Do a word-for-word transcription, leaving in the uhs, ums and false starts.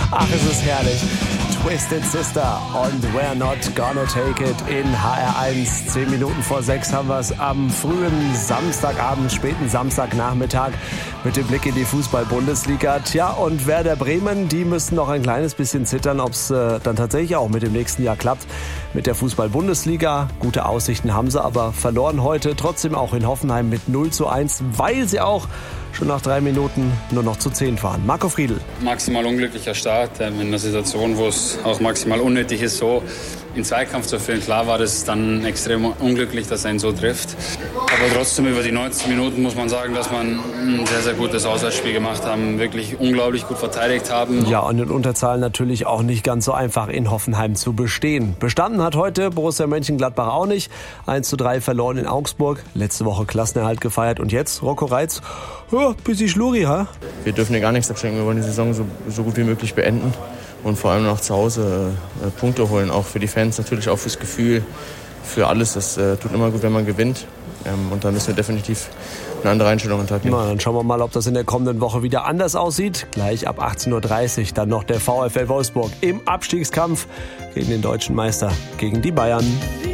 Ach, es ist herrlich. Twisted Sister und We're Not Gonna Take It in H R eins. Zehn Minuten vor sechs haben wir es am frühen Samstagabend, späten Samstagnachmittag mit dem Blick in die Fußball-Bundesliga. Tja, und Werder Bremen, die müssen noch ein kleines bisschen zittern, ob es äh, dann tatsächlich auch mit dem nächsten Jahr klappt mit der Fußball-Bundesliga. Gute Aussichten haben sie, aber verloren heute trotzdem auch in Hoffenheim mit null zu eins, weil sie auch schon nach drei Minuten nur noch zu zehn fahren. Marco Friedl. Maximal unglücklicher Start in einer Situation, wo es auch maximal unnötig ist, so in Zweikampf zu führen. Klar war das dann extrem unglücklich, dass er ihn so trifft. Aber trotzdem über die neunzig Minuten muss man sagen, dass man ein sehr, sehr gutes Auswärtsspiel gemacht haben. Wirklich unglaublich gut verteidigt haben. Ja, und in Unterzahl natürlich auch nicht ganz so einfach in Hoffenheim zu bestehen. Bestanden hat heute Borussia Mönchengladbach auch nicht. eins zu drei verloren in Augsburg. Letzte Woche Klassenerhalt gefeiert. Und jetzt, Rocco Reitz, oh, bisschen Schluri, ha? Wir dürfen ja gar nichts abschenken. Wir wollen die Saison so, so gut wie möglich beenden. Und vor allem noch zu Hause äh, Punkte holen. Auch für die Fans, natürlich auch fürs Gefühl, für alles. Das äh, tut immer gut, wenn man gewinnt. Ähm, und da müssen wir definitiv eine andere Einstellung an den Tag nehmen. Na, dann schauen wir mal, ob das in der kommenden Woche wieder anders aussieht. Gleich ab achtzehn Uhr dreißig dann noch der VfL Wolfsburg im Abstiegskampf gegen den deutschen Meister, gegen die Bayern.